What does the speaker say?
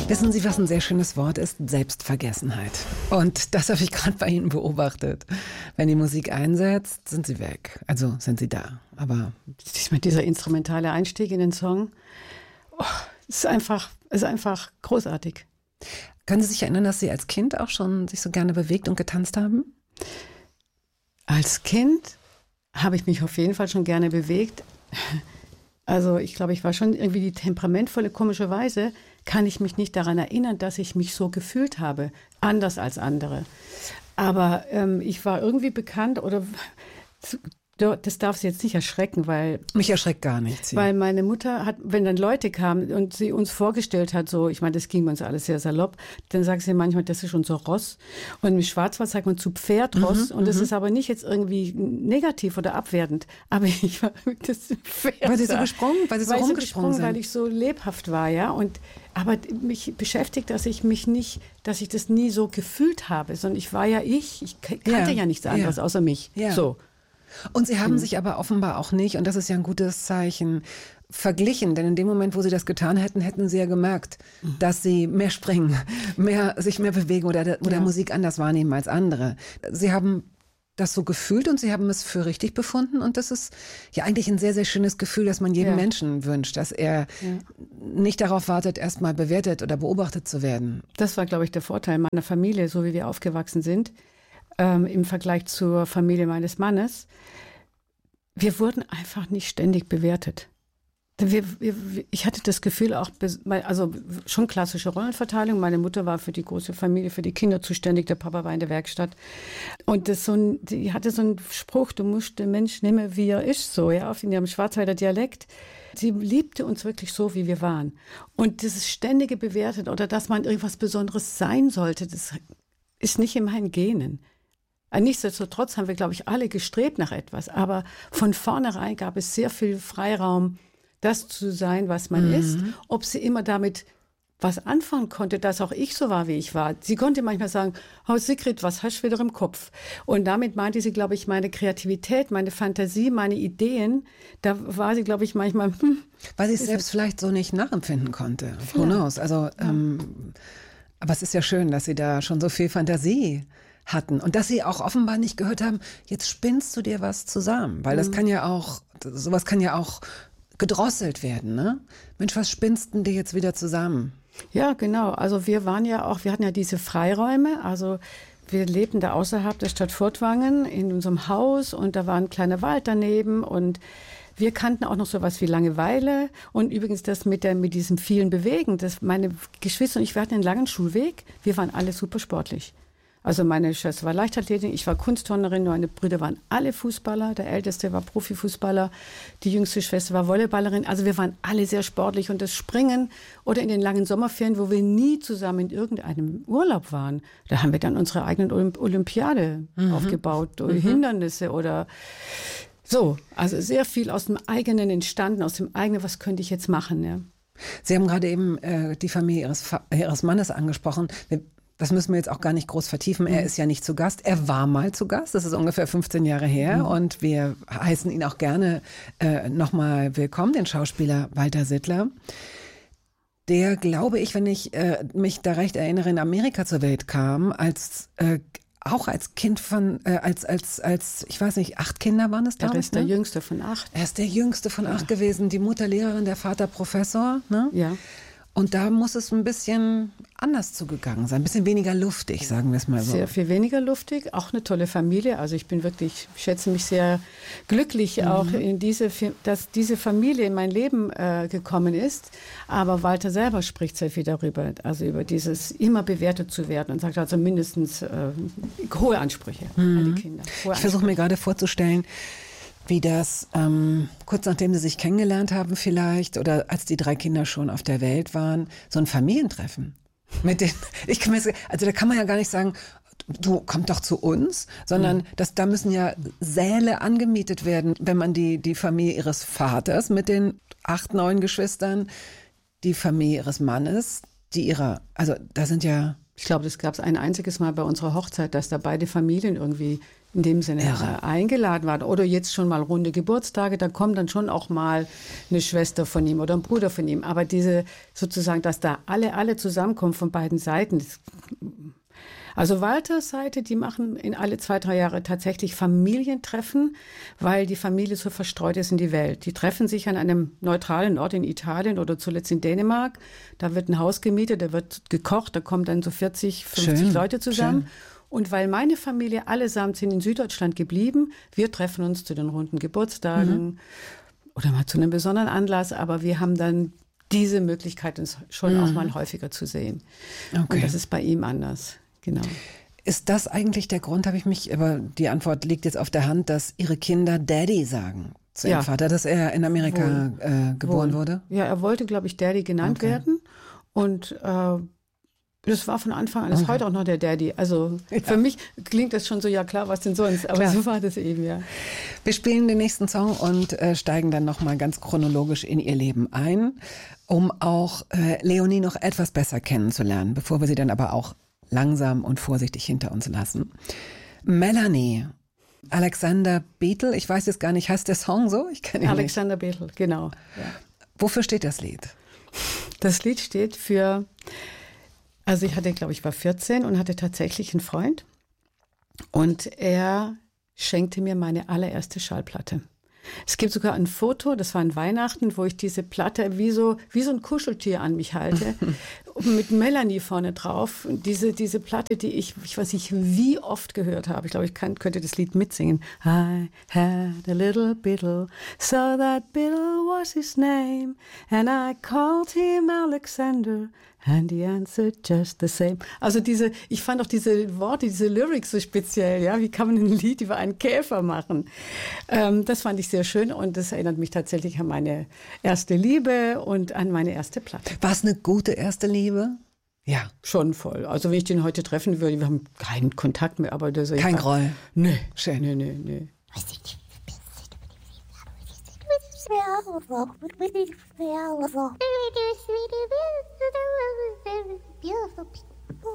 Wissen Sie, was ein sehr schönes Wort ist? Selbstvergessenheit. Und das habe ich gerade bei Ihnen beobachtet. Wenn die Musik einsetzt, sind Sie weg. Also sind Sie da. Aber dieser instrumentale Einstieg in den Song, ist einfach großartig. Können Sie sich erinnern, dass Sie als Kind auch schon sich so gerne bewegt und getanzt haben? Als Kind habe ich mich auf jeden Fall schon gerne bewegt. Also ich glaube, ich war schon irgendwie die temperamentvolle, komischerweise kann ich mich nicht daran erinnern, dass ich mich so gefühlt habe, anders als andere. Aber ich war irgendwie bekannt oder das darf Sie jetzt nicht erschrecken, weil... Mich erschreckt gar nichts. Weil meine Mutter hat, wenn dann Leute kamen und sie uns vorgestellt hat, so, ich meine, das ging uns alles sehr salopp, dann sagt sie manchmal, das ist unser Ross. Und im Schwarzwald sagt man zu Pferdross. Und das ist aber nicht jetzt irgendwie negativ oder abwertend. Aber ich war das Pferd. Weil Sie so gesprungen, weil Sie so rumgesprungen sind. Weil ich so lebhaft war, ja. Aber mich beschäftigt, dass ich das nie so gefühlt habe, sondern ich war ja ich kannte ja nichts anderes außer mich. Ja. So. Und Sie haben sich aber offenbar auch nicht, und das ist ja ein gutes Zeichen, verglichen. Denn in dem Moment, wo Sie das getan hätten, hätten Sie ja gemerkt, dass Sie mehr springen, sich mehr bewegen oder Musik anders wahrnehmen als andere. Sie haben das so gefühlt und Sie haben es für richtig befunden. Und das ist ja eigentlich ein sehr, sehr schönes Gefühl, das man jedem Menschen wünscht, dass er nicht darauf wartet, erstmal bewertet oder beobachtet zu werden. Das war, glaube ich, der Vorteil meiner Familie, so wie wir aufgewachsen sind. Im Vergleich zur Familie meines Mannes, wir wurden einfach nicht ständig bewertet. Ich hatte das Gefühl auch, also schon klassische Rollenverteilung. Meine Mutter war für die große Familie, für die Kinder zuständig, der Papa war in der Werkstatt. Und die hatte so einen Spruch, du musst den Mensch nehmen, wie er ist, so, ja, in ihrem Schwarzwälder Dialekt. Sie liebte uns wirklich so, wie wir waren. Und dieses ständige Bewerten oder dass man irgendwas Besonderes sein sollte, das ist nicht in meinen Genen. Nichtsdestotrotz haben wir, glaube ich, alle gestrebt nach etwas. Aber von vornherein gab es sehr viel Freiraum, das zu sein, was man ist. Ob sie immer damit was anfangen konnte, dass auch ich so war, wie ich war. Sie konnte manchmal sagen, oh Sigrid, was hast du wieder im Kopf? Und damit meinte sie, glaube ich, meine Kreativität, meine Fantasie, meine Ideen. Da war sie, glaube ich, manchmal... Weil sie es selbst vielleicht so nicht nachempfinden konnte. Who knows? Also, aber es ist ja schön, dass Sie da schon so viel Fantasie hatten und dass Sie auch offenbar nicht gehört haben, jetzt spinnst du dir was zusammen, weil das kann ja auch, sowas kann ja auch gedrosselt werden, ne? Mensch, was spinnst denn dir jetzt wieder zusammen? Ja, genau. Also wir hatten ja diese Freiräume, also wir lebten da außerhalb der Stadt Furtwangen in unserem Haus und da war ein kleiner Wald daneben und wir kannten auch noch sowas wie Langeweile und übrigens das mit diesem vielen Bewegen, meine Geschwister und ich, wir hatten einen langen Schulweg, wir waren alle super sportlich. Also meine Schwester war Leichtathletin, ich war Kunstturnerin, meine Brüder waren alle Fußballer, der Älteste war Profifußballer, die jüngste Schwester war Volleyballerin. Also wir waren alle sehr sportlich und das Springen oder in den langen Sommerferien, wo wir nie zusammen in irgendeinem Urlaub waren, da haben wir dann unsere eigenen Olympiade aufgebaut, durch Hindernisse oder so. Also sehr viel aus dem eigenen entstanden, aus dem eigenen, was könnte ich jetzt machen, ja. Sie haben gerade eben die Familie Ihres Mannes angesprochen. Das müssen wir jetzt auch gar nicht groß vertiefen. Er ist ja nicht zu Gast. Er war mal zu Gast. Das ist ungefähr 15 Jahre her. Und wir heißen ihn auch gerne nochmal willkommen, den Schauspieler Walter Sittler. Der, glaube ich, wenn ich mich da recht erinnere, in Amerika zur Welt kam, auch als Kind von, ich weiß nicht, 8 Kinder waren es, glaube ich. Er ist der Jüngste von 8. Er ist der Jüngste von 8 gewesen. Die Mutter Lehrerin, der Vater Professor, ne? Ja. Und da muss es ein bisschen anders zugegangen sein, ein bisschen weniger luftig, sagen wir es mal so. Sehr viel weniger luftig, auch eine tolle Familie. Also ich schätze mich sehr glücklich auch, dass diese Familie in mein Leben gekommen ist. Aber Walter selber spricht sehr viel darüber, also über dieses immer bewertet zu werden und sagt also mindestens hohe Ansprüche an die Kinder. Ich versuche mir gerade vorzustellen, wie das kurz nachdem sie sich kennengelernt haben vielleicht oder als die 3 Kinder schon auf der Welt waren, so ein Familientreffen. Also da kann man ja gar nicht sagen, du komm doch zu uns, sondern da müssen ja Säle angemietet werden, wenn man die Familie ihres Vaters mit den 8, 9 Geschwistern, die Familie ihres Mannes, also da sind ja... Ich glaube, das gab es ein einziges Mal bei unserer Hochzeit, dass da beide Familien irgendwie in dem Sinne eingeladen waren. Oder jetzt schon mal runde Geburtstage, da kommt dann schon auch mal eine Schwester von ihm oder ein Bruder von ihm. Aber diese sozusagen, dass da alle zusammenkommen von beiden Seiten. Also Walters Seite, die machen in alle 2-3 Jahre tatsächlich Familientreffen, weil die Familie so verstreut ist in die Welt. Die treffen sich an einem neutralen Ort in Italien oder zuletzt in Dänemark. Da wird ein Haus gemietet, da wird gekocht, da kommen dann so 40, 50 Leute zusammen. Schön. Und weil meine Familie allesamt sind in Süddeutschland geblieben, wir treffen uns zu den runden Geburtstagen oder mal zu einem besonderen Anlass, aber wir haben dann diese Möglichkeit, uns schon auch mal häufiger zu sehen. Okay. Und das ist bei ihm anders, genau. Ist das eigentlich der Grund, aber die Antwort liegt jetzt auf der Hand, dass Ihre Kinder Daddy sagen zu Ihrem Vater, dass er in Amerika geboren wurde? Ja, er wollte, glaube ich, Daddy genannt werden und das war von Anfang an, ist heute auch noch der Daddy. Also für mich klingt das schon so, ja klar, was denn sonst? Aber so war das eben, ja. Wir spielen den nächsten Song und steigen dann nochmal ganz chronologisch in ihr Leben ein, um auch Leonie noch etwas besser kennenzulernen, bevor wir sie dann aber auch langsam und vorsichtig hinter uns lassen. Melanie, Alexander Bethel, ich weiß jetzt gar nicht, heißt der Song so? Ich kenne ihn nicht. Alexander Bethel, genau. Ja. Wofür steht das Lied? Das Lied steht für... Also ich war 14 und hatte tatsächlich einen Freund und er schenkte mir meine allererste Schallplatte. Es gibt sogar ein Foto, das war an Weihnachten, wo ich diese Platte wie so ein Kuscheltier an mich halte, mit Melanie vorne drauf. Diese Platte, die ich weiß nicht, wie oft gehört habe. Ich glaube, könnte das Lied mitsingen. I had a little Beatle, so that Beatle was his name, and I called him Alexander. And he answered just the same. Also ich fand auch diese Worte, diese Lyrics so speziell, ja. Wie kann man ein Lied über einen Käfer machen? Das fand ich sehr schön und das erinnert mich tatsächlich an meine erste Liebe und an meine erste Platte. War es eine gute erste Liebe? Ja. Schon voll. Also wenn ich den heute treffen würde, wir haben keinen Kontakt mehr, aber das ist kein Groll? Nee. Schön. Nee. Beautiful.